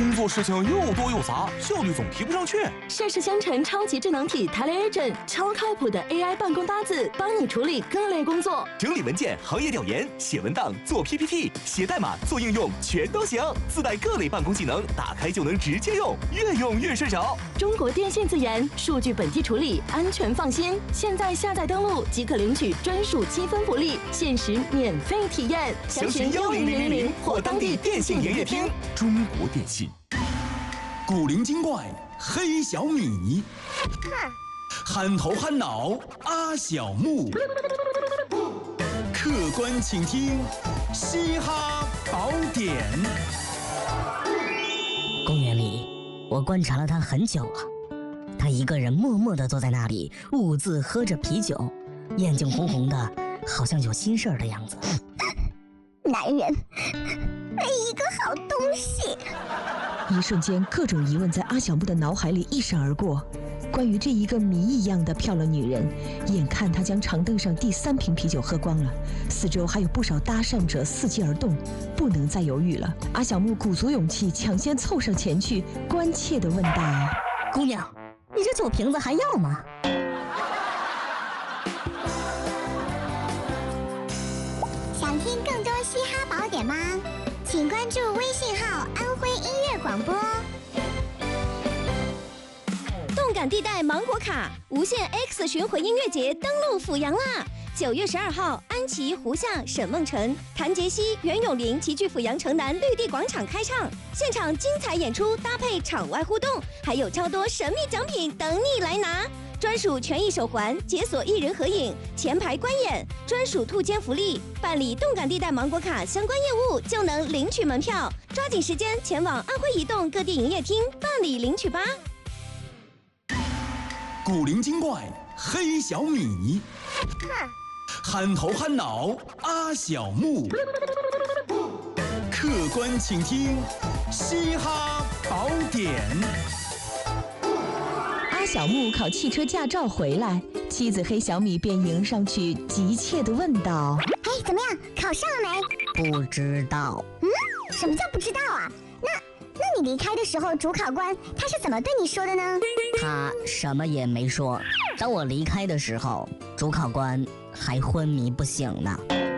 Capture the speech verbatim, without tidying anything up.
工作事情又多又杂，效率总提不上去。 盛世香橙超级智能体 TeleAgent 超靠谱的 A I 办公搭子，帮你处理各类工作， 整理文件、行业调研、写文档、做 P P T、写代码、做应用，全都行。自带各类办公技能，打开就能直接用，越用越顺手。 中国电信自研，数据本地处理，安全放心。现在下载登录即可领取专属积分福利，限时免费体验。 详询幺零零零零或当地电信营业厅。中国电信。 古灵精怪黑小米，憨头憨脑阿小木，客观倾听嘻哈宝典。 公园里，我观察了他很久了。他一个人默默地坐在那里，兀自喝着啤酒，眼睛红红的，好像有心事儿的样子。 男人，一个好东西。 一瞬间，各种疑问在阿小木的脑海里一闪而过。关于这一个谜一样的漂亮女人，眼看她将长凳上第三瓶啤酒喝光了，四周还有不少搭讪者伺机而动，不能再犹豫了。阿小木鼓足勇气，抢先凑上前去，关切地问道：“ 姑娘，你这酒瓶子还要吗？” 想听更多嘻哈宝典吗？请关注微信号安徽音乐广播。 动感地带芒果卡无限 X 巡回音乐节登陆阜阳啦！九月十二号，安琪、胡夏、沈梦辰、谭杰希、袁咏琳齐聚阜阳城南绿地广场开唱，现场精彩演出搭配场外互动，还有超多神秘奖品等你来拿。专属权益手环、解锁艺人合影、前排观演、专属兔签福利，办理动感地带芒果卡相关业务就能领取门票，抓紧时间前往安徽移动各地营业厅办理领取吧。 古灵精怪黑小米，憨头憨脑阿小木，客观倾听嘻哈宝典。 阿小木考汽车驾照回来，妻子黑小米便迎上去，急切地问道：“ 哎，怎么样？考上了没？”“ 不知道。”“ 嗯，什么叫不知道啊？那那你离开的时候，主考官他是怎么对你说的呢？”“ 他什么也没说。当我离开的时候，主考官还昏迷不醒呢。”